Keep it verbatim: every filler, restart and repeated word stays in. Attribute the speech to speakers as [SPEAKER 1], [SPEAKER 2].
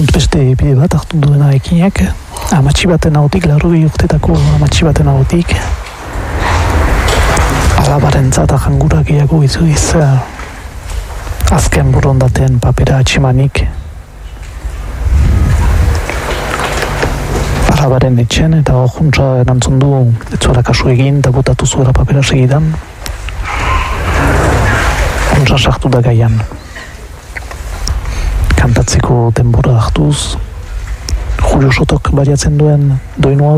[SPEAKER 1] punt beste bide bat hartu duena ekinak, amatxi baten ahotik, larrogei urtetako amatxi baten ahotik, alabaren zata jangura gehiago izuiz, azken borondateen papera atximanik, alabaren etxen, eta hor juntza erantzun du, ez zuela kasu egin, eta botatu zuela papera segidan, juntza sartu da gaian. Kantatzeko denbora hartuz, Julio Sotok bariatzen duen doinu hau